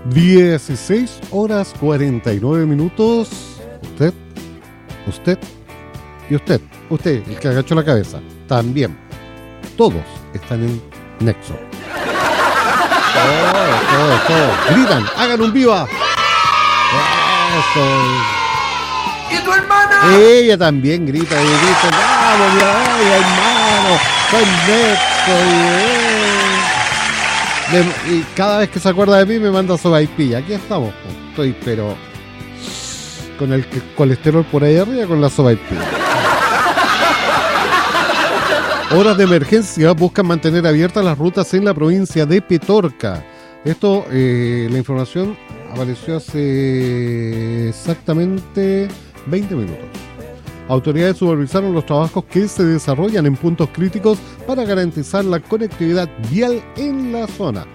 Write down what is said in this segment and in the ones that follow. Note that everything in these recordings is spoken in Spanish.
16 horas 49 minutos. Usted y usted, el que agachó la cabeza, también. Todos están en Nexo. Todos. Gritan, hagan un viva. Eso. ¿Y tu hermana? Ella también grita y dice, vamos, mi hermano, soy Nexo. Y cada vez que se acuerda de mí me manda sopaipilla. Aquí estamos, estoy pero con el colesterol por ahí arriba con la sopaipilla. Horas de emergencia buscan mantener abiertas las rutas en la provincia de Petorca. Esto, la información apareció hace exactamente 20 minutos. Autoridades supervisaron los trabajos que se desarrollan en puntos críticos para garantizar la conectividad vial en la zona.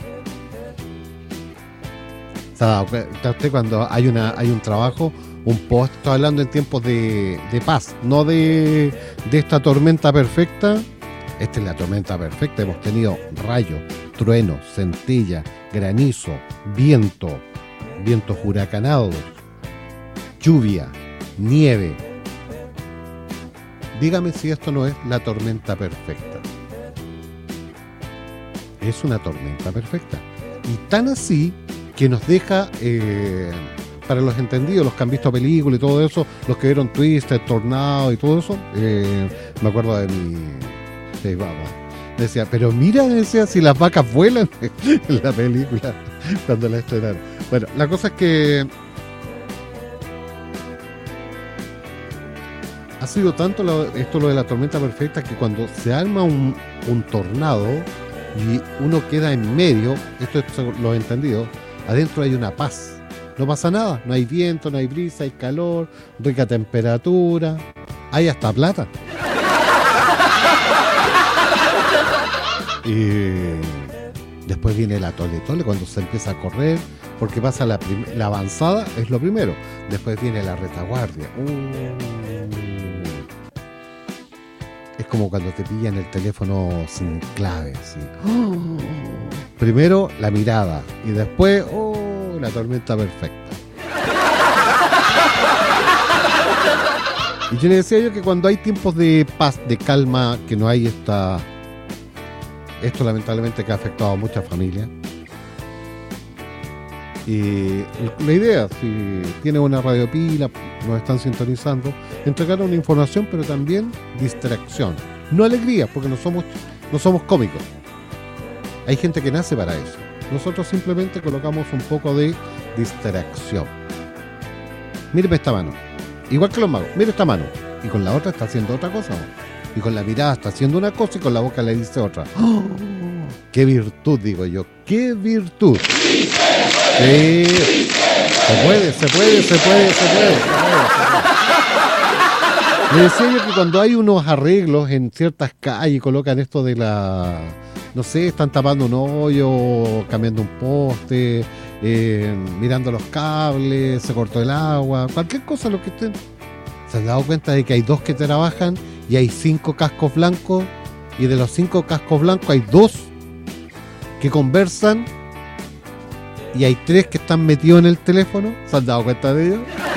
¿Se ha dado cuenta usted cuando hay un trabajo, un post? Estoy hablando en tiempos de paz, no de esta tormenta perfecta. Esta es la tormenta perfecta. Hemos tenido rayos, truenos, centella, granizo, vientos huracanados, lluvia, nieve. Dígame si esto no es la tormenta perfecta. Es una tormenta perfecta. Y tan así que nos deja, para los entendidos, los que han visto películas y todo eso, los que vieron Twister, Tornado y todo eso, me acuerdo de mi... Sí, vamos. Decía, pero mira, decía, si las vacas vuelan en la película, cuando la estrenaron. Bueno, la cosa es que ha sido tanto esto lo de la tormenta perfecta que cuando se arma un tornado y uno queda en medio, esto es lo entendido, adentro hay una paz. No pasa nada, no hay viento, no hay brisa, hay calor, rica temperatura, hay hasta plata. Y después viene la tole cuando se empieza a correr, porque pasa la avanzada, es lo primero. Después viene la retaguardia. Es como cuando te pillan el teléfono sin clave, ¿sí? Primero la mirada y después la tormenta perfecta. Y yo le decía que cuando hay tiempos de paz, de calma, que no hay esto lamentablemente que ha afectado a muchas familias. Y la idea, si tiene una radio pila, nos están sintonizando, entregar una información, pero también distracción. No alegría, porque no somos cómicos. Hay gente que nace para eso. Nosotros simplemente colocamos un poco de distracción. Míreme esta mano. Igual que los magos. Mire esta mano. Y con la otra está haciendo otra cosa. Y con la mirada está haciendo una cosa y con la boca le dice otra. ¡Oh! ¡Qué virtud, digo yo! ¡Qué virtud! Sí. Se puede. Me decía yo que cuando hay unos arreglos en ciertas calles, colocan esto de la... No sé, están tapando un hoyo, cambiando un poste, mirando los cables, se cortó el agua, cualquier cosa lo que estén. ¿Se han dado cuenta de que hay 2 que trabajan y hay 5 cascos blancos? Y de los 5 cascos blancos hay 2 que conversan y hay 3 que están metidos en el teléfono. ¿Se han dado cuenta de ello?